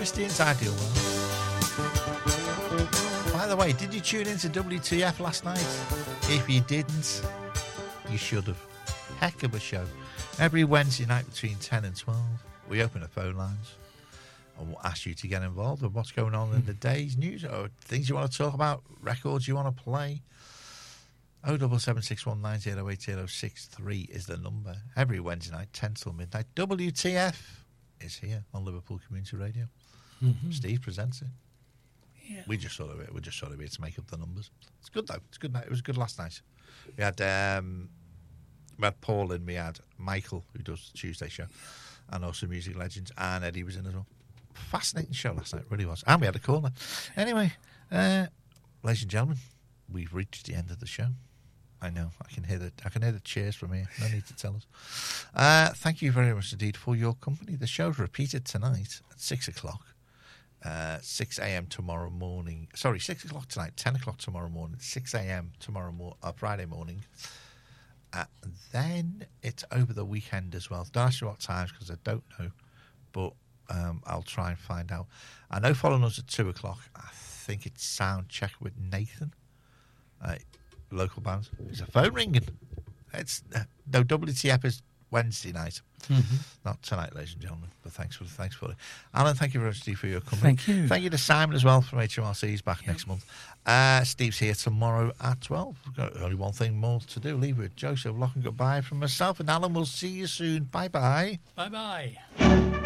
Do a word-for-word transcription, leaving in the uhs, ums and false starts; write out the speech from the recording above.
Mister Ian's Ideal World. By the way, did you tune into W T F last night? If you didn't, you should have. Heck of a show. Every Wednesday night between ten and twelve, we open the phone lines and we'll ask you to get involved with what's going on in the day's news or things you want to talk about, records you want to play. oh seven seven six one nine zero eight zero six three is the number. Every Wednesday night, ten till midnight. W T F is here on Liverpool Community Radio. Mm-hmm. Steve presents it. Yeah. We just sort of we just sort of here to make up the numbers. It's good though. It's good night. It was good last night. We had um, we had Paul and we had Michael who does the Tuesday show, and also Music Legends, and Eddie was in as well. Fascinating show last night, really was. And we had a caller. Anyway, uh, ladies and gentlemen, we've reached the end of the show. I know. I can hear the I can hear the cheers from here. No need to tell us. Uh, thank you very much indeed for your company. The show's repeated tonight at six o'clock. Uh, six a.m. tomorrow morning. Sorry, six o'clock tonight, ten o'clock tomorrow morning, six a.m. tomorrow mo- uh, Friday morning. Uh, then it's over the weekend as well. Don't ask me what times because I don't know, but um, I'll try and find out. I know following us at two o'clock, I think it's Sound Check with Nathan, uh, local band. There's a phone ringing. It's uh, no W T F is Wednesday night. Mm-hmm. Not tonight, ladies and gentlemen, but thanks for thanks for it. Alan, thank you very much, Steve, for your company. Thank you. Thank you to Simon as well from H M R C. He's back yep. next month. Uh, Steve's here tomorrow at twelve. We've got only one thing more to do. Leave it with Joseph Lock and goodbye from myself and Alan. We'll see you soon. Bye-bye. Bye-bye.